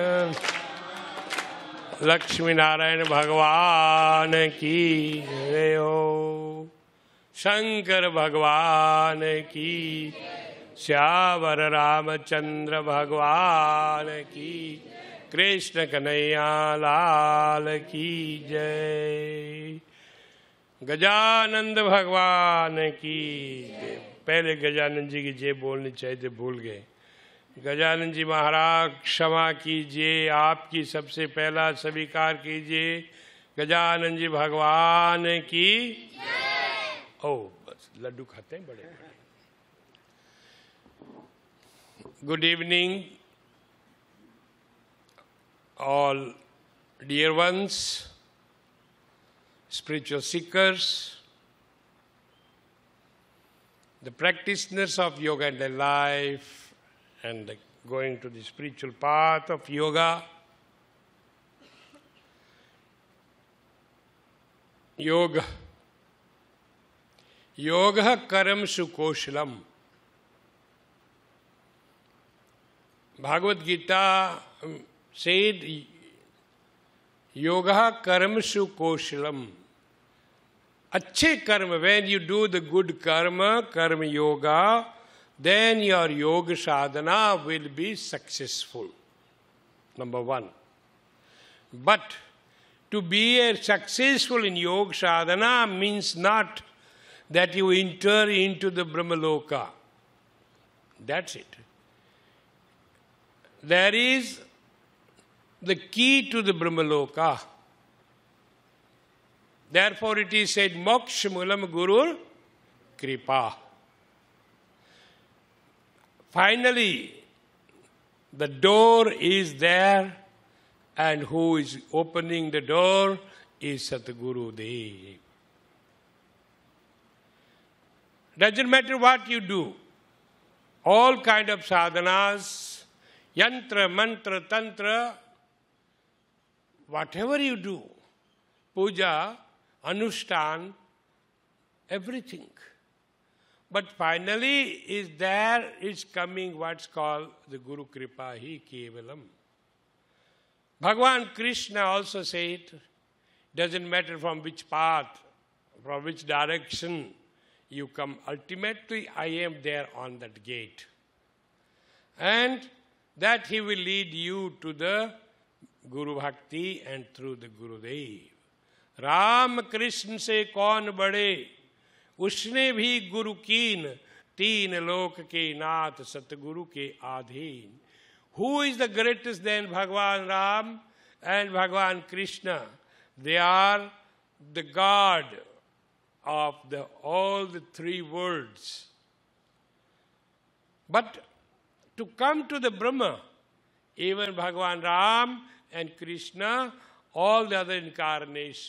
लक्ष्मी नारायण भगवान की जय हो। शंकर भगवान की, श्यावर रामचंद्र भगवान की, कृष्ण कन्हैया लाल की जय। गजानंद भगवान की जय। पहले गजानंद जी की जय बोलनी चाहिए थे, भूल गए। गजानंद जी महाराज क्षमा कीजिए, आपकी सबसे पहला स्वीकार कीजिए। गजानंद जी भगवान की ओ बस लड्डू खाते हैं बड़े बड़े। Good evening all dear ones, spiritual seekers, the practitioners of yoga in their life and going to the spiritual path of yoga. Yoga karam sukoshalam. Bhagavad Gita said yoga karam sukoshalam. अच्छे कर्म, when you do the good karma, karma yoga, then your yoga sadhana will be successful. Number one. But to be successful in yoga sadhana means not that you enter into the Brahmaloka. That's it. There is the key to the Brahmaloka. Therefore it is said, moksha mulam gurur kripa. Finally, the door is there, and who is opening the door is Satguru Dev. Doesn't matter what you do. All kind of sadhanas, yantra, mantra, tantra, whatever you do, puja, anustan, everything. But finally is coming what's called the Guru Kripa Hi Kevalam. Bhagavan Krishna also said, doesn't matter from which path, from which direction you come, ultimately I am there on that gate. And that he will lead you to the Guru Bhakti and through the Gurudev. Ram Krishna से कौन बड़े, उसने भी गुरु कीन, तीन लोक के नाथ सतगुरु के आधीन. Who is the greatest than Bhagavan Ram and Bhagavan Krishna? They are the God of all the three worlds. But to come to the Brahma, even Bhagavan Ram and Krishna, all the other incarnations